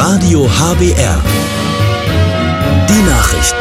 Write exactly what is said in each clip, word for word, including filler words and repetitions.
Radio H B R. Die Nachrichten.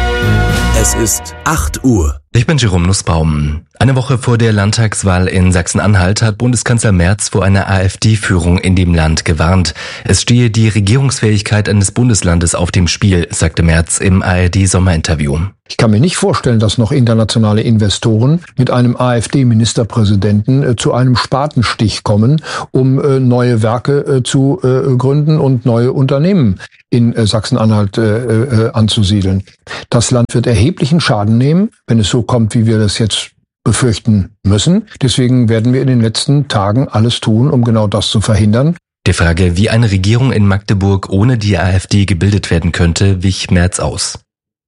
Es ist acht Uhr. Ich bin Jerome Nussbaum. Eine Woche vor der Landtagswahl in Sachsen-Anhalt hat Bundeskanzler Merz vor einer AfD-Führung in dem Land gewarnt. Es stehe die Regierungsfähigkeit eines Bundeslandes auf dem Spiel, sagte Merz im A R D-Sommerinterview. Ich kann mir nicht vorstellen, dass noch internationale Investoren mit einem AfD-Ministerpräsidenten äh, zu einem Spatenstich kommen, um äh, neue Werke äh, zu äh, gründen und neue Unternehmen in äh, Sachsen-Anhalt äh, äh, anzusiedeln. Das Land wird erheblichen Schaden nehmen, wenn es so kommt, wie wir das jetzt befürchten müssen. Deswegen werden wir in den letzten Tagen alles tun, um genau das zu verhindern. Der Frage, wie eine Regierung in Magdeburg ohne die AfD gebildet werden könnte, wich Merz aus.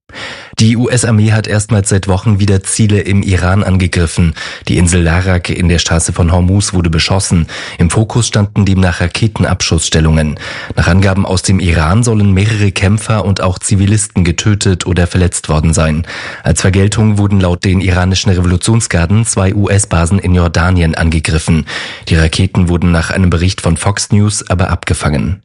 Die U S-Armee hat erstmals seit Wochen wieder Ziele im Iran angegriffen. Die Insel Larak in der Straße von Hormuz wurde beschossen. Im Fokus standen demnach Raketenabschussstellungen. Nach Angaben aus dem Iran sollen mehrere Kämpfer und auch Zivilisten getötet oder verletzt worden sein. Als Vergeltung wurden laut den iranischen Revolutionsgarden zwei U S-Basen in Jordanien angegriffen. Die Raketen wurden nach einem Bericht von Fox News aber abgefangen.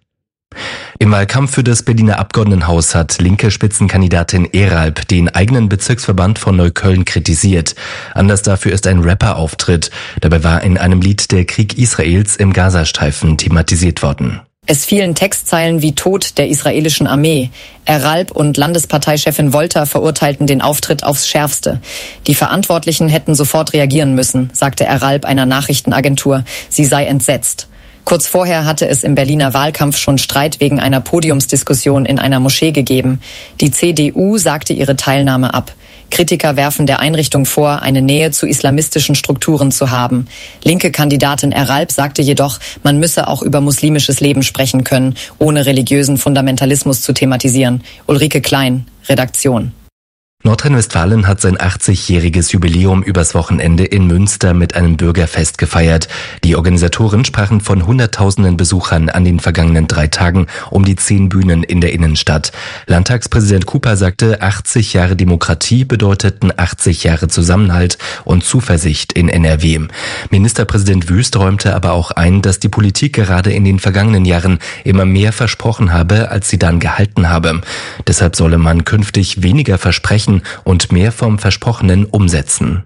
Im Wahlkampf für das Berliner Abgeordnetenhaus hat linke Spitzenkandidatin Eralb den eigenen Bezirksverband von Neukölln kritisiert. Anlass dafür ist ein Rapperauftritt. Dabei war in einem Lied der Krieg Israels im Gazastreifen thematisiert worden. Es fielen Textzeilen wie Tod der israelischen Armee. Eralb und Landesparteichefin Wolter verurteilten den Auftritt aufs Schärfste. Die Verantwortlichen hätten sofort reagieren müssen, sagte Eralb einer Nachrichtenagentur. Sie sei entsetzt. Kurz vorher hatte es im Berliner Wahlkampf schon Streit wegen einer Podiumsdiskussion in einer Moschee gegeben. Die C D U sagte ihre Teilnahme ab. Kritiker werfen der Einrichtung vor, eine Nähe zu islamistischen Strukturen zu haben. Linke Kandidatin Eralb sagte jedoch, man müsse auch über muslimisches Leben sprechen können, ohne religiösen Fundamentalismus zu thematisieren. Ulrike Klein, Redaktion. Nordrhein-Westfalen hat sein achtzigjähriges Jubiläum übers Wochenende in Münster mit einem Bürgerfest gefeiert. Die Organisatoren sprachen von hunderttausenden Besuchern an den vergangenen drei Tagen um die zehn Bühnen in der Innenstadt. Landtagspräsident Cooper sagte, achtzig Jahre Demokratie bedeuteten achtzig Jahre Zusammenhalt und Zuversicht in N R W. Ministerpräsident Wüst räumte aber auch ein, dass die Politik gerade in den vergangenen Jahren immer mehr versprochen habe, als sie dann gehalten habe. Deshalb solle man künftig weniger versprechen und mehr vom Versprochenen umsetzen.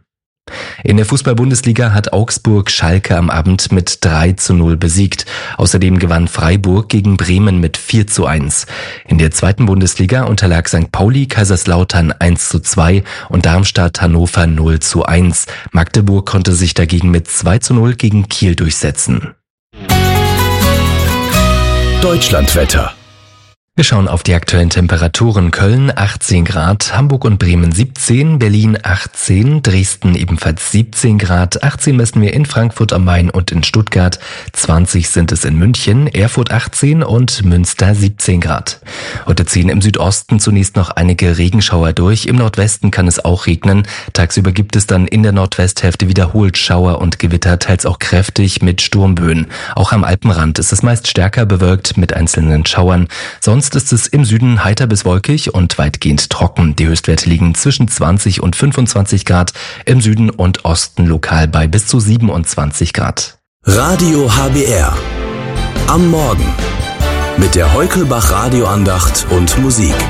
In der Fußball-Bundesliga hat Augsburg Schalke am Abend mit drei zu null besiegt. Außerdem gewann Freiburg gegen Bremen mit vier zu eins. In der zweiten Bundesliga unterlag Sankt Pauli Kaiserslautern eins zu zwei und Darmstadt Hannover null zu eins. Magdeburg konnte sich dagegen mit zwei zu null gegen Kiel durchsetzen. Deutschlandwetter. Wir schauen auf die aktuellen Temperaturen. Köln achtzehn Grad, Hamburg und Bremen siebzehn, Berlin achtzehn, Dresden ebenfalls siebzehn Grad, achtzehn messen wir in Frankfurt am Main und in Stuttgart, zwanzig sind es in München, Erfurt achtzehn und Münster siebzehn Grad. Heute ziehen im Südosten zunächst noch einige Regenschauer durch, im Nordwesten kann es auch regnen. Tagsüber gibt es dann in der Nordwesthälfte wiederholt Schauer und Gewitter, teils auch kräftig mit Sturmböen. Auch am Alpenrand ist es meist stärker bewölkt mit einzelnen Schauern. Sonst ist es im Süden heiter bis wolkig und weitgehend trocken. Die Höchstwerte liegen zwischen zwanzig und fünfundzwanzig Grad, im Süden und Osten lokal bei bis zu siebenundzwanzig Grad. Radio H B R. Am Morgen. Mit der Heukelbach Radioandacht und Musik.